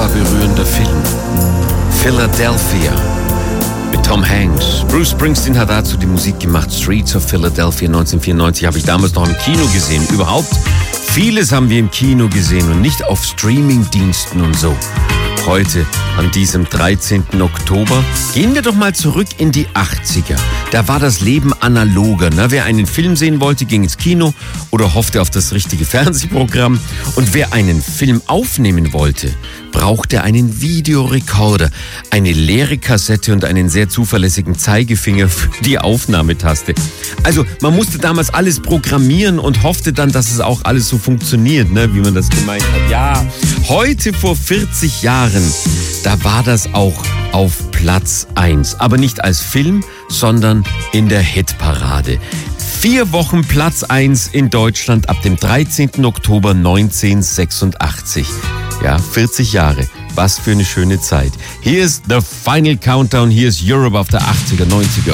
berührender Film. Philadelphia mit Tom Hanks. Bruce Springsteen hat dazu die Musik gemacht. Streets of Philadelphia 1994 habe ich damals noch im Kino gesehen. Überhaupt, vieles haben wir im Kino gesehen und nicht auf Streamingdiensten und so. Heute, an diesem 13. Oktober, gehen wir doch mal zurück in die 80er. Da war das Leben analoger. Ne? Wer einen Film sehen wollte, ging ins Kino oder hoffte auf das richtige Fernsehprogramm. Und wer einen Film aufnehmen wollte, brauchte einen Videorekorder, eine leere Kassette und einen sehr zuverlässigen Zeigefinger für die Aufnahmetaste. Also man musste damals alles programmieren und hoffte dann, dass es auch alles so funktioniert, ne? Wie man das gemeint hat. Ja, heute vor 40 Jahren, da war das auch auf Platz 1. Aber nicht als Film, sondern in der Hitparade. 4 Wochen Platz 1 in Deutschland ab dem 13. Oktober 1986. Ja, 40 Jahre. Was für eine schöne Zeit. Hier ist The Final Countdown. Hier ist Europe auf der 80er, 90er